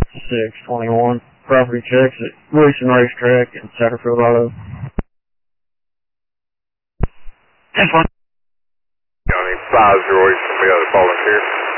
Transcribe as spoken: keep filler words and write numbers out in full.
six twenty-one. Property checks at Wilson Racetrack in Satterfield Auto. ten one. County five zero eight from the other volunteer.